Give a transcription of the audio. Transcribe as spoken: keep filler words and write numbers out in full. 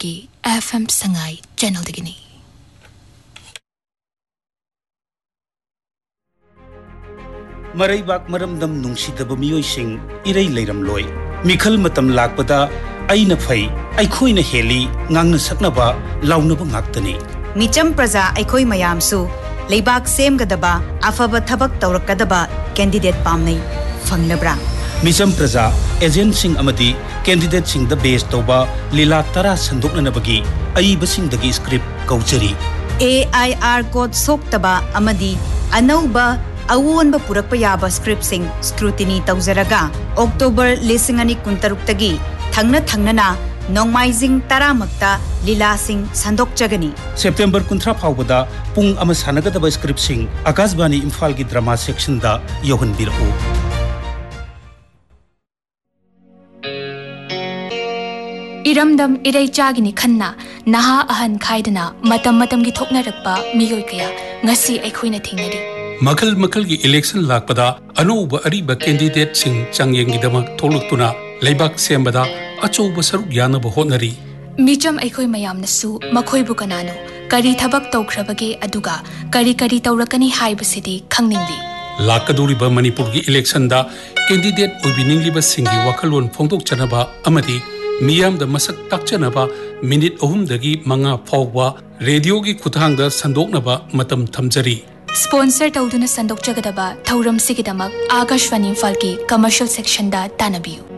की F M Sangai channel दगिनी मरैबाक मरमदम नुंगसिदब मियोइसिंग इरै लैरमलोय मिखल मतम लाकपदा अइना फै अइखोइना heli ngang saknaba launaba ngaktani Mitcham प्रजा अइखोइ मयामसु लेबाक सेमगदबा अफबा थबक तौरकदबा कैंडिडेट पामनै फंगलब्रा मिचम प्रजा agent Singh अमदी candidate Singh the base तोबा लीला तरा संदोकननबगी अइबसिंगदगी script कौचरी A I R code सोक्तबा अमदी अनौबा अवोनबा पुरकपा याबा script Singh scrutiny तौजरगा October लिसिंग अनि कुंतरुक्तगी थंगना थंगना नोंगमाइजिंग तरामक्ता लीला सिंग संदोकचगनी सेप्टेंबर कुंथ्रा फावबदा पुंग अमा सानगदबा स्क्रिप्ट सिंग आकाशवाणी इम्फाल की ड्रामा सेक्शन दा योहनबिरहु इरमदम इरै चागिनी खन्ना नहा अहन खाइदना मतम मतम की थोकनरक्पा मियोय कया ngasi अइखोइना थेंगनरी मखल मखल की इलेक्शन लाकपदा अनौब अरिब कैंडिडेट सिंग चांगयेंगिदमक थोलक्तुना लेबाक सेमबदा अचौब सरुक यानब होनरी मिचम अइखोइ मयामनसु मखोइबु कनानो करी थबक तौख्रबगे अदुगा करी करी तौरकनी हाइबसिदी खंगनिंगली लाकदोरिब मणिपुर की इलेक्शन दा कैंडिडेट ओबिनिंगलिब सिंगी वखलोन फोंदोक चनबा अमदी मियाम द मसक ताकचनबा मिनिट अहुमदगी मंगा फावबा रेडियो की खुथांगदा संदोकनबा मतम थमजरी स्पॉन्सर तौदुना संदोकचगदबा थौरम सिगिदमक आकाशवाणी इम्फाल की कमर्शियल सेक्शन दा तानबियु